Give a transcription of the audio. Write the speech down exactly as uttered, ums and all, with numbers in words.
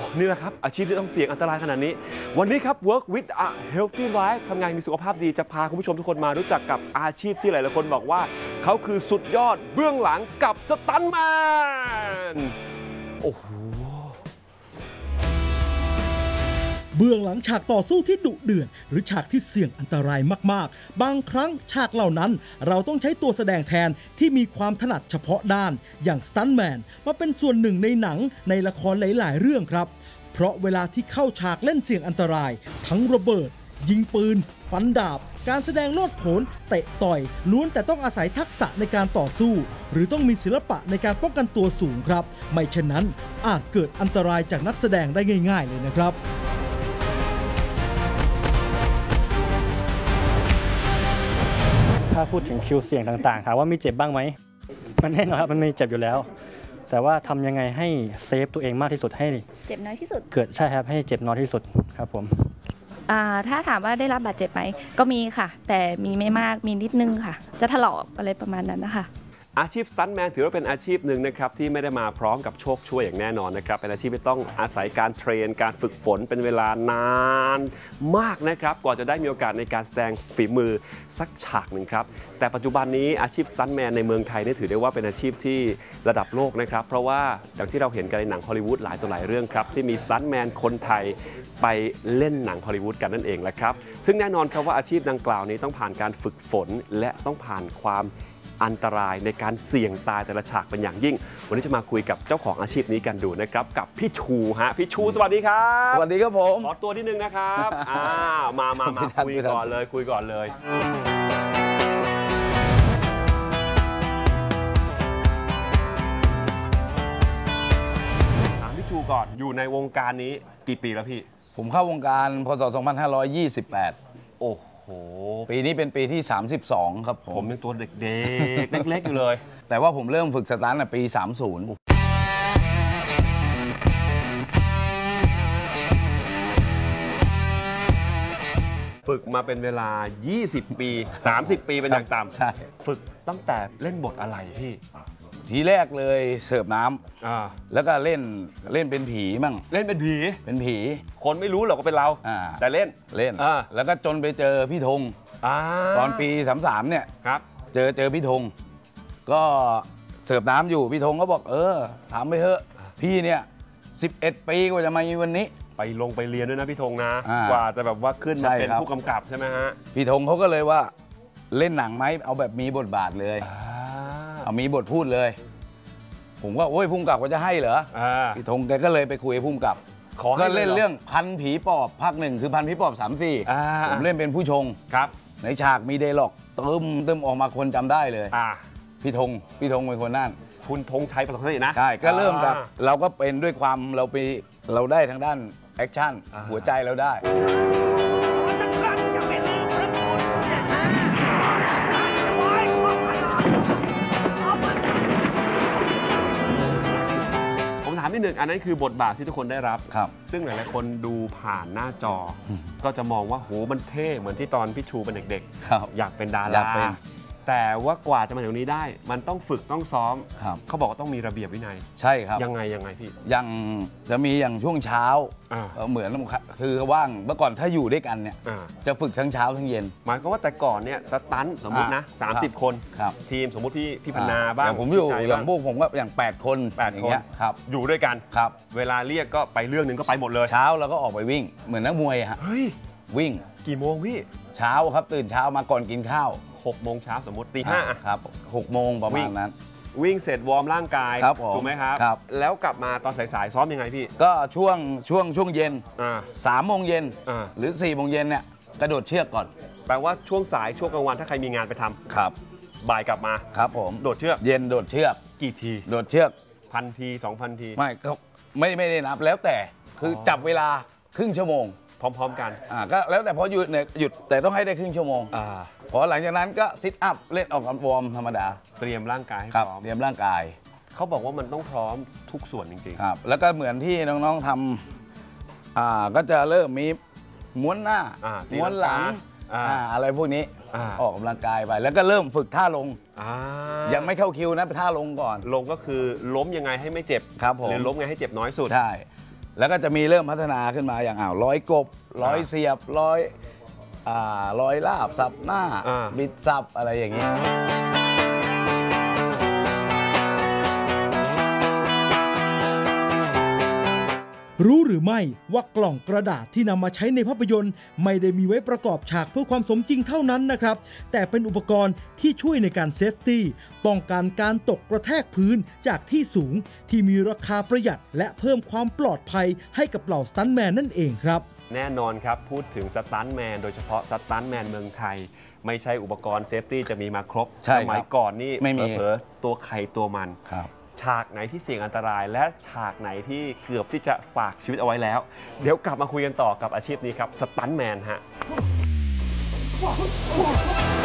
นี่แหละครับอาชีพที่ต้องเสี่ยงอันตรายขนาดนี้วันนี้ครับ Work with a Healthy Life ทำงานมีสุขภาพดีจะพาคุณผู้ชมทุกคนมารู้จักกับอาชีพที่หลายๆคนบอกว่าเขาคือสุดยอดเบื้องหลังกับสตันท์แมนโอ้โหเบื้องหลังฉากต่อสู้ที่ดุเดือดหรือฉากที่เสี่ยงอันตรายมากๆบางครั้งฉากเหล่านั้นเราต้องใช้ตัวแสดงแทนที่มีความถนัดเฉพาะด้านอย่างสตันท์แมนมาเป็นส่วนหนึ่งในหนังในละครหลายๆเรื่องครับเพราะเวลาที่เข้าฉากเล่นเสี่ยงอันตรายทั้งระเบิดยิงปืนฟันดาบการแสดงโลดโผนเตะต่อยล้วนแต่ต้องอาศัยทักษะในการต่อสู้หรือต้องมีศิลปะในการป้องกันตัวสูงครับไม่เช่นนั้นอาจเกิดอันตรายจากนักแสดงได้ง่ายๆเลยนะครับถ้าพูดถึงคิวเสี่ยงต่างๆถามว่ามีเจ็บบ้างไหมมันแน่นอนครับมันมีเจ็บอยู่แล้วแต่ว่าทำยังไงให้เซฟตัวเองมากที่สุดให้เจ็บน้อยที่สุดเกิดใช่ครับให้เจ็บน้อยที่สุดครับผมถ้าถามว่าได้รับบาดเจ็บไหมก็มีค่ะแต่มีไม่มากมีนิดนึงค่ะจะถลอกอะไรประมาณนั้นนะคะอาชีพสตันท์แมนถือว่าเป็นอาชีพหนึ่งนะครับที่ไม่ได้มาพร้อมกับโชคช่วยอย่างแน่นอนนะครับเป็นอาชีพที่ต้องอาศัยการเทรนการฝึกฝนเป็นเวลานานมากนะครับกว่าจะได้มีโอกาสในการแสดงฝีมือสักฉากหนึ่งครับแต่ปัจจุบันนี้อาชีพสตันท์แมนในเมืองไทยนี่ถือได้ว่าเป็นอาชีพที่ระดับโลกนะครับเพราะว่าอย่างที่เราเห็นกันในหนังฮอลลีวูดหลายต่อหลายเรื่องครับที่มีสตันท์แมนคนไทยไปเล่นหนังฮอลลีวูดกันนั่นเองแหละครับซึ่งแน่นอนครับว่าอาชีพดังกล่าวนี้ต้องผ่านการฝึกฝนและต้องผ่านความอันตรายในการเสี่ยงตายแต่ละฉากเป็นอย่างยิ่งวันนี้จะมาคุยกับเจ้าของอาชีพนี้กันดูนะครับกับพี่ชูฮะพี่ชูสวัสดีครับสวัสดีครับผมขอตัวนิดนึงนะครับอ้าวมามามาคุยก่อนเลยคุยก่อนเลยถามพี่ชูก่อนอยู่ในวงการนี้กี่ปีแล้วพี่ผมเข้าวงการพศสองพันห้าร้อยยี่สิบแปดโอ้โหปีนี้เป็นปีที่สามสิบสองครับผมผมยังตัวเด็กๆเล็กๆอยู่เลยแต่ว่าผมเริ่มฝึกสตันท์ในปีสามสิบฝึกมาเป็นเวลายี่สิบปีสามสิบปีเป็นอย่างต่ำใช่ฝึกตั้งแต่เล่นบทอะไรพี่ทีแรกเลยเสิร์ฟน้ำแล้วก็เล่นเล่นเป็นผีมั่งเล่นเป็นผีเป็นผีคนไม่รู้หรอกว่าเป็นเราแต่เล่นเล่นแล้วก็จนไปเจอพี่ธงตอนปีสามสิบสามเนี่ยครับเจอเจอพี่ธงก็เสิร์ฟน้ำอยู่พี่ธงก็บอกเออถามไปเถอะพี่เนี่ยสิบเอ็ดปีกว่าจะมาในวันนี้ไปลงไปเรียนด้วยนะพี่ธงนะกว่าจะแบบว่าขึ้นมาเป็นผู้กำกับใช่ไหมฮะพี่ธงเขาก็เลยว่าเล่นหนังไหมเอาแบบมีบทบาทเลยเอามีบทพูดเลยผมก็โอ้ยพุ่มกับก็จะให้เหรอพี่ธงแกก็เลยไปคุยกับพุ่มกับก็เล่นเรื่องพันผีปอบภาคหนึ่งคือพันผีปอบสามสี่ผมเล่นเป็นผู้ชงครับในฉากมีเดล็อกเติมเติมออกมาคนจำได้เลยพี่ธงพี่ธงเป็นคนนั่นคุณธงชัยประสบการณ์นะใช่ก็เริ่มจากเราก็เป็นด้วยความเราไปเราได้ทางด้านแอคชั่นหัวใจเราได้ถามนิดหนึ่งอันนั้นคือบทบาทที่ทุกคนได้รับครับซึ่งหลายๆคนดูผ่านหน้าจอก็จะมองว่าโหมันเท่เหมือนที่ตอนพี่ชูเป็นเด็กๆอยากเป็นดาราแต่ว่ากว่าจะมาถึงนี้ได้มันต้องฝึกต้องซ้อมเขาบอกว่าต้องมีระเบียบวินัยใช่ครับยังไงยังไงพี่ยังจะมีอย่างช่วงเช้าเหมือนคือว่างเมื่อก่อนถ้าอยู่ด้วยกันเนี่ยจะฝึกทั้งเช้าทั้งเย็นหมายความว่าแต่ก่อนเนี่ยสตันท์สมมตินะสามสิบคนทีมสมมติพี่พี่พันนาบ้างผมอยู่อย่างพวกผมก็อย่างแปดคนแปดคนครับอยู่ด้วยกันครับเวลาเรียกก็ไปเรื่องหนึ่งก็ไปหมดเลยเช้าเราก็ออกไปวิ่งเหมือนนักมวยฮะเฮ้ยวิ่งกี่โมงพี่เช้าครับตื่นเช้ามาก่อนกินข้าวหกโมงเช้าสมมติตีห้าครับหกโมงประมาณนั้นวิ่งเสร็จวอร์มร่างกายถูกไหมครับครับแล้วกลับมาตอนสายๆซ้อมยังไงพี่ก็ช่วงช่วงช่วงเย็นสามโมงเย็นหรือสี่โมงเย็นเนี่ยกระโดดเชือกก่อนแปลว่าช่วงสายช่วงกลางวันถ้าใครมีงานไปทำครับบ่ายกลับมาครับผมโดดเชือกเย็นโดดเชือกกี่ทีโดดเชือกพันทีสองพันทีไม่ก็ไม่ไม่ได้นับแล้วแต่คือจับเวลาครึ่งชั่วโมงพร้อมๆกันอ่าก็แล้วแต่พอหยุดเนี่ยหยุดแต่ต้องให้ได้ครึ่งชั่วโมงอ่าพอหลังจากนั้นก็ซิทอัพเล่นออกกำลังวอร์มธรรมดาเตรียมร่างกายให้พร้อมเตรียมร่างกายเขาบอกว่ามันต้องพร้อมทุกส่วนจริงๆครับแล้วก็เหมือนที่น้องๆทำอ่าก็จะเริ่มมีม้วนหน้าม้วนหลังอ่าอะไรพวกนี้ออกกำลังกายไปแล้วก็เริ่มฝึกท่าลงยังไม่เข้าคิวนะไปท่าลงก่อนลงก็คือล้มยังไงให้ไม่เจ็บครับผมหรือล้มไงให้เจ็บน้อยสุดใช่แล้วก็จะมีเริ่มพัฒนาขึ้นมาอย่างอ้าวร้อยกบร้อยเสียบร้อยอ่าร้อยลาบสับหน้าอ่าบิดสับอะไรอย่างนี้รู้หรือไม่ว่ากล่องกระดาษที่นำมาใช้ในภาพยนตร์ไม่ได้มีไว้ประกอบฉากเพื่อความสมจริงเท่านั้นนะครับแต่เป็นอุปกรณ์ที่ช่วยในการเซฟตี้ป้องกันการตกกระแทกพื้นจากที่สูงที่มีราคาประหยัดและเพิ่มความปลอดภัยให้กับเหล่าสตันท์แมนนั่นเองครับแน่นอนครับพูดถึงสตันท์แมนโดยเฉพาะสตันท์แมนเมืองไทยไม่ใช่อุปกรณ์เซฟตี้จะมีมาครบใช่สมัยครับก่อนนี่ไม่มีเผลอๆตัวใครตัวมันครับฉากไหนที่เสี่ยงอันตรายและฉากไหนที่เกือบที่จะฝากชีวิตเอาไว้แล้ว เดี๋ยวกลับมาคุยกันต่อกับอาชีพนี้ครับสตันท์แมนฮะ